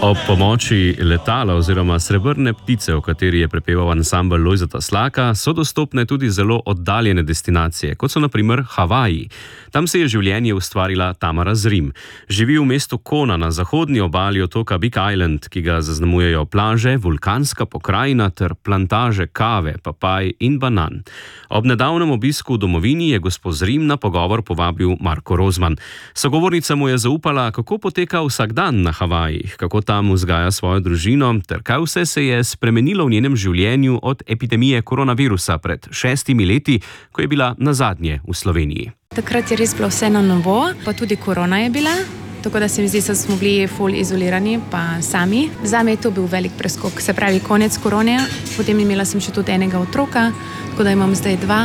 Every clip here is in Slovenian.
Ob pomoči letala oziroma Srebrne ptice, o kateri je prepeval ansambel Lojzeta Slaka, so dostopne tudi zelo oddaljene destinacije, kot so na primer Havaji. Tam se je življenje ustvarila Tamara Zrim. Živi v mestu Kona na zahodni obali otoka Big Island, ki ga zaznamujejo plaže, vulkanska pokrajina ter plantaže kave, papaj in banan. Ob nedavnem obisku v domovini je gospod Zrim na pogovor povabil Marko Rozman. Sogovornica mu je zaupala, kako poteka vsak dan na Havajih, kako tam vzgaja svojo družino ter kaj vse se je spremenilo v njenem življenju od epidemije koronavirusa pred 6 leti, ko je bila nazadnje v Sloveniji. Takrat je res bilo vse na novo, pa tudi korona je bila, tako da se mi zdi, da smo bili ful izolirani, pa sami. Zame je to bil velik preskok, se pravi konec korone, potem imela sem še tudi enega otroka, tako da imam zdaj 2,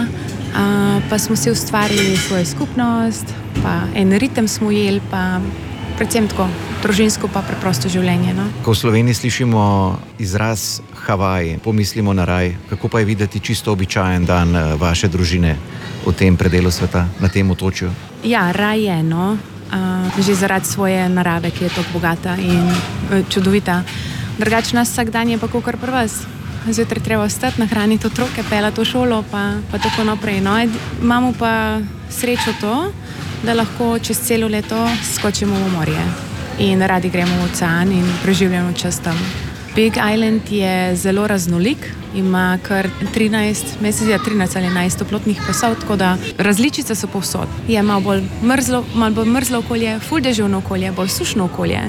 pa smo si ustvarili svojo skupnost, pa en ritem smo ujeli, pa predvsem tako družinsko pa preprosto življenje. No? Ko v Sloveniji slišimo izraz Havaji, pomislimo na raj, kako pa je videti čisto običajen dan vaše družine v tem predelu sveta, na tem otočju? Ja, raj je, no. Že zaradi svoje narave, ki je tako bogata in čudovita. Drugače nas vsak dan je pa kakor pri vas. Zjutraj treba vstati, nahraniti otroke, peljati v šolo, pa tako naprej. No, imamo pa srečo to, da lahko čez celo leto skočimo v morje in radi gremo v ocean in preživljamo čas tam. Big Island je zelo raznolik, ima kar 13 ali 11 toplotnih pasov, tako da različice so povsod. Je malo bolj mrzlo okolje, ful deževno okolje, bolj sušno okolje.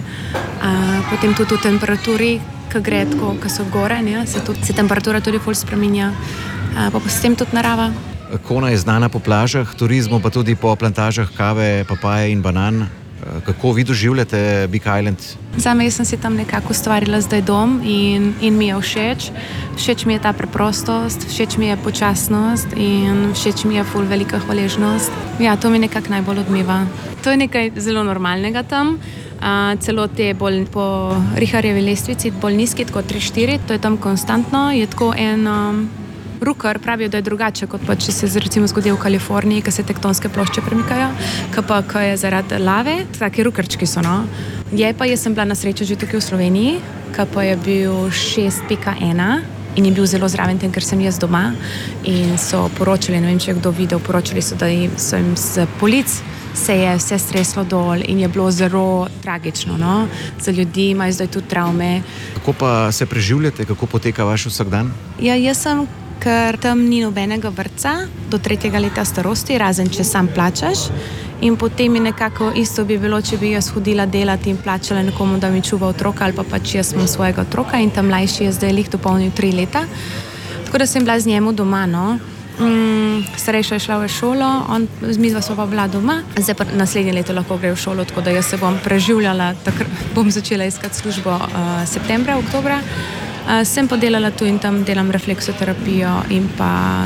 Potem tudi v temperaturi, ko gre tako, ko so gore, ne, se temperatura tudi ful spreminja, pa s tem tudi narava. Kona je znana po plažah, turizmu, pa tudi po plantažah kave, papaje in banan. Kako vi doživljate Big Island? Zame sem si tam nekako ustvarila zdaj dom in mi je všeč. Všeč mi je ta preprostost, všeč mi je počasnost in všeč mi je ful velika hvaležnost. Ja, to mi nekako najbolj odmeva. To je nekaj zelo normalnega tam. Celo te bolj po Richarjevi lestvici, bolj nizki, tako 3-4, to je tam konstantno, je tako en rukar, pravijo, da je drugače, kot pa če se recimo zgodi v Kaliforniji, ko se tektonske plošče premikajo, ko je zaradi lave, taki rukarčki so, no. Jaz sem bila na srečo že tukaj v Sloveniji, ko pa je bil 6.1 in je bil zelo zraven tem, ker sem jaz doma in so poročali, ne vem, če je kdo videl, poročali so, da so jim z polic se je vse streslo dol in je bilo zelo tragično, no. Za ljudi imajo zdaj tudi travme. Kako pa se preživljate, kako poteka vaš vsakdan? Ja, jaz sem, ker tam ni nobenega vrtca do 3. leta starosti, razen če sam plačaš. In potem je nekako isto bi bilo, če bi jaz hodila delati in plačala nekomu, da mi čuva otroka, ali pa pač jaz imam svojega otroka in tam mlajši je zdaj lih dopolnil 3 leta. Tako da sem bila z njemu doma, no. Starejša je šla v šolo, midva sva pa bila doma. Zdaj pa naslednje leto lahko gre v šolo, tako da jaz se bom preživljala, bom začela iskati službo septembra, oktobra. Sem pa delala tu in tam, delam refleksoterapijo in pa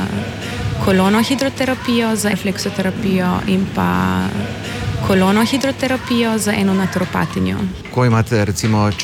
kolonohidroterapijo za refleksoterapijo in pa kolonohidroterapijo za eno naturopatinjo. Ko imate recimo